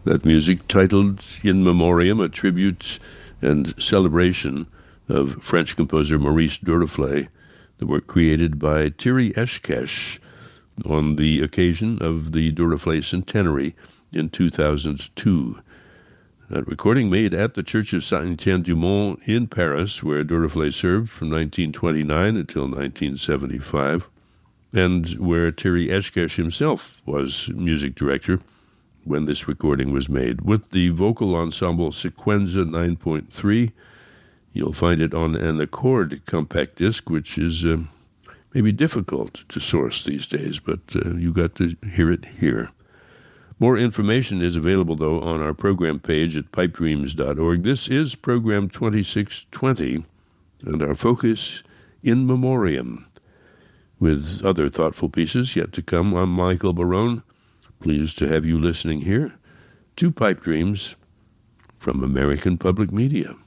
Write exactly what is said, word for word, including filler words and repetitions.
That music, titled In Memoriam, a tribute and celebration of French composer Maurice Duruflé, the work created by Thierry Eshkesh on the occasion of the Duruflé centenary in two thousand two. That recording made at the Church of Saint-Étienne-du-Mont in Paris, where Duruflé served from nineteen twenty-nine until nineteen seventy-five, and where Thierry Eshkesh himself was music director when this recording was made, with the vocal ensemble Sequenza nine point three. You'll find it on an Accord compact disc, which is uh, maybe difficult to source these days, but uh, you got to hear it here. More information is available, though, on our program page at pipe dreams dot org. This is program twenty-six twenty, and our focus, In Memoriam. With other thoughtful pieces yet to come, I'm Michael Barone. Pleased to have you listening here to Pipe Dreams from American Public Media.